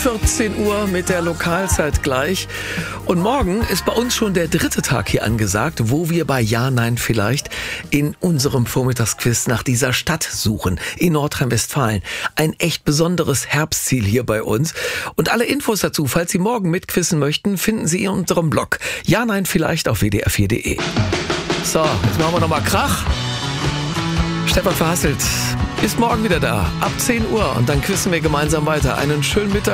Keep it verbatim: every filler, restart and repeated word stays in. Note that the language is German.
vierzehn Uhr mit der Lokalzeit gleich. Und morgen ist bei uns schon der dritte Tag hier angesagt, wo wir bei Ja, Nein, Vielleicht in unserem Vormittagsquiz nach dieser Stadt suchen, in Nordrhein-Westfalen. Ein echt besonderes Herbstziel hier bei uns. Und alle Infos dazu, falls Sie morgen mitquissen möchten, finden Sie in unserem Blog. Ja, Nein, Vielleicht auf w d r vier punkt d e. So, jetzt machen wir nochmal Krach. Stefan Verhasselt ist morgen wieder da, ab zehn Uhr. Und dann quissen wir gemeinsam weiter. Einen schönen Mittag.